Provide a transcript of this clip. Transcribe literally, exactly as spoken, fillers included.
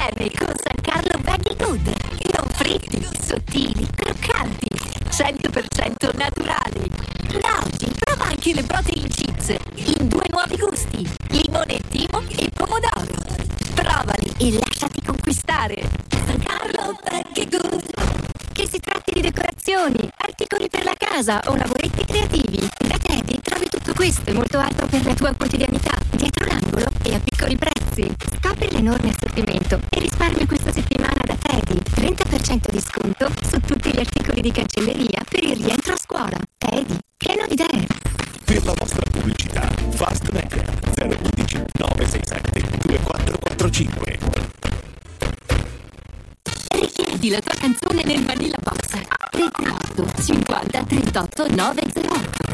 bene con San Carlo Veggie Good. Non fritti, sottili, croccanti, cento per cento naturali. Da oggi prova anche le protein chips in due nuovi gusti, limone, timo e pomodoro. Provali e lasciati conquistare. San Carlo Veggie Good. Che si tratti di decorazioni, articoli per la casa o lavoretti creativi, da Teddy trovi tutto questo e molto altro per la tua quotidianità, dietro l'angolo e a piccoli prezzi. Scopri l'enorme assortimento e risparmi questa settimana da Teddy. trenta per cento di sconto su tutti gli articoli di cancelleria per il rientro a scuola. Teddy, pieno di idee. Per la vostra pubblicità, Fast Media zero uno uno nove sei sette due quattro quattro cinque. Richiedi la tua canzone nel Vanilla Box. trentotto cinquanta trentotto nove zero otto.